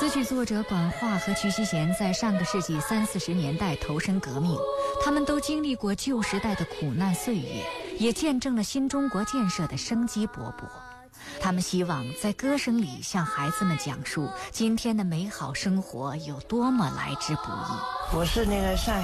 词曲作者管化和瞿希贤在上个世纪30-40年代投身革命，他们都经历过旧时代的苦难岁月，也见证了新中国建设的生机勃勃。他们希望在歌声里向孩子们讲述今天的美好生活有多么来之不易。 我是那个上海